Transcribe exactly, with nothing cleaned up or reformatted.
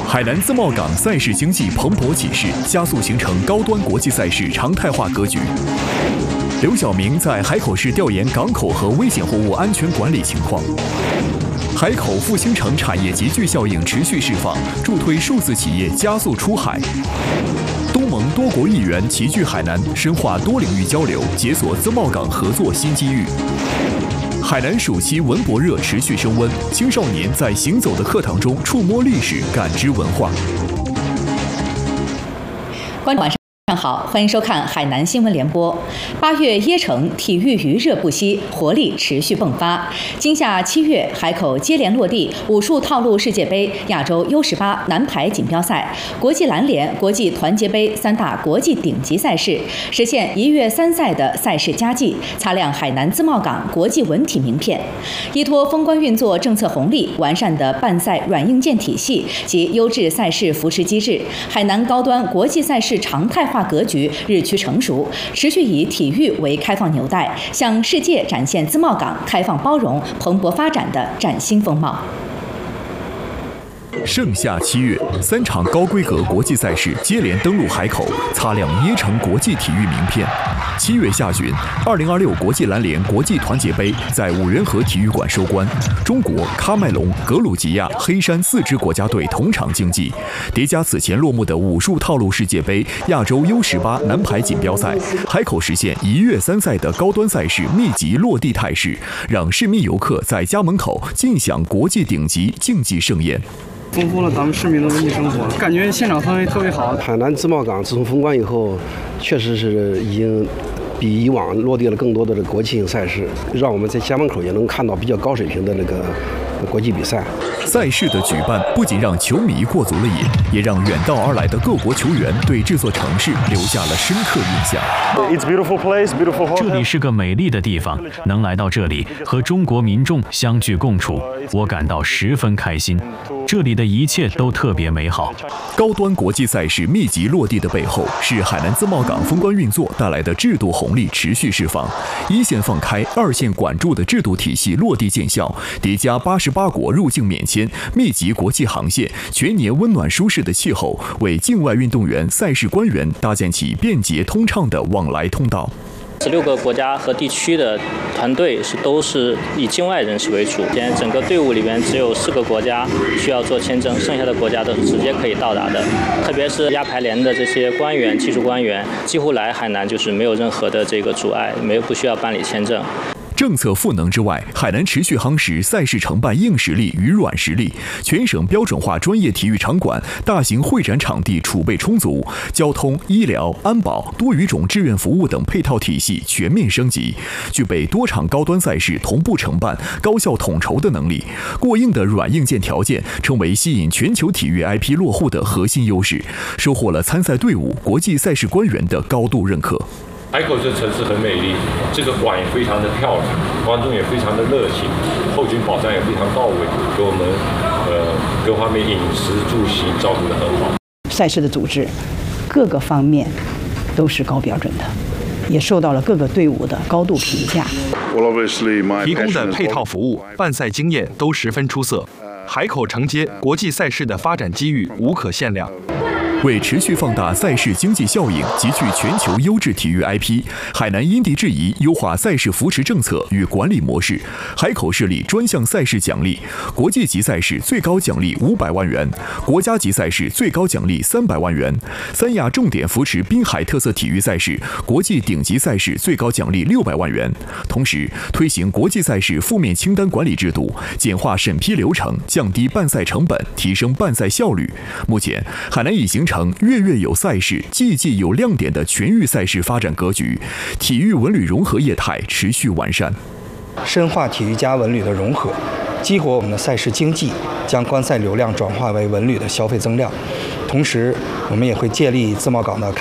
海南自贸港赛事经济蓬勃起势，加速形成高端国际赛事常态化格局。刘晓明在海口市调研港口和危险货物安全管理情况。海口复兴城产业集聚效应持续释放，助推数字企业加速出海。东盟多国议员齐聚海南，深化多领域交流，解锁自贸港合作新机遇。海南暑期文博热持续升温，青少年在行走的课堂中触摸历史，感知文化。 观众晚上好，欢迎收看海南新闻联播。八月椰城体育余热不息，活力持续迸发。今夏七月，海口接连落地武术套路世界杯、亚洲 U 十八男排锦标赛、国际篮联、国际团结杯三大国际顶级赛事，实现一月三赛的赛事佳绩，擦亮海南自贸港国际文体名片。依托封关运作政策红利，完善的办赛软硬件体系及优质赛事扶持机制，海南高端国际赛事常态化格局日趋成熟，持续以体育为开放纽带，向世界展现自贸港开放包容、蓬勃发展的崭新风貌。 盛夏七月，三场高规格国际赛事接连登陆海口，擦亮椰城国际体育名片。七月下旬，二零二六国际篮联国际团结杯在五缘河体育馆收官，中国、喀麦隆、格鲁吉亚、黑山四支国家队同场竞技。叠加此前落幕的武术套路世界杯、亚洲 U 十八男排锦标赛，海口实现一月三赛的高端赛事密集落地态势，让市民游客在家门口尽享国际顶级竞技盛宴。 丰富了咱们市民的文艺生活，感觉现场氛围特别好。 海南自贸港自从封关以后，确实是已经比以往落地了更多的这个国际性赛事，让我们在家门口也能看到比较高水平的那个国际比赛。 赛事的举办不仅让球迷过足了瘾，也让远道而来的各国球员对这座城市留下了深刻印象。 这里是个美丽的地方，能来到这里和中国民众相聚共处，我感到十分开心。这里的一切都特别美好。 高端国际赛事密集落地的背后，是海南自贸港封关运作带来的制度红利持续释放。一线放开，二线管住的制度体系落地见效，叠加八十八国入境免签、密集国际航线、全年温暖舒适的气候，为境外运动员、赛事官员搭建起便捷通畅的往来通道。 十六个国家和地区的团队是都是以境外人士为主，现在整个队伍里边只有四个国家需要做签证，剩下的国家都是直接可以到达的。特别是亚排联的这些官员、技术官员，几乎来海南就是没有任何的这个阻碍，没有不需要办理签证。 政策赋能之外，海南持续夯实赛事承办硬实力与软实力，全省标准化专业体育场馆、大型会展场地储备充足，交通、医疗、安保、多语种志愿服务等配套体系全面升级，具备多场高端赛事同步承办、高效统筹的能力。过硬的软硬件条件成为吸引全球体育 I P 落户的核心优势，收获了参赛队伍、国际赛事官员的高度认可。 海口这城市很美丽，这个馆也非常的漂亮，观众也非常的热情，后勤保障也非常到位，给我们呃各方面饮食住行照顾得很好。 赛事的组织各个方面都是高标准的，也受到了各个队伍的高度评价。 提供的配套服务、办赛经验都十分出色，海口承接国际赛事的发展机遇无可限量。 为持续放大赛事经济效应，集聚全球优质体育 I P， 海南因地制宜优化赛事扶持政策与管理模式。海口设立专项赛事奖励，国际级赛事最高奖励五百万元，国家级赛事最高奖励三百万元。三亚重点扶持滨海特色体育赛事，国际顶级赛事最高奖励六百万元。同时，推行国际赛事负面清单管理制度，简化审批流程，降低办赛成本，提升办赛效率。目前，海南已形成月月有赛事、季季有亮点的全域赛事发展格局，体育文旅融合业态持续完善， 深化体育加文旅的融合，激活我们的赛事经济，将观赛流量转化为文旅的消费增量。同时，我们也会借力自贸港的